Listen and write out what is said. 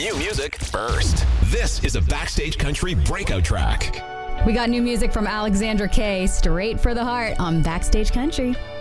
new music first. This is a Backstage Country breakout track. We got new music from Alexandra Kay, Straight for the Heart on Backstage Country.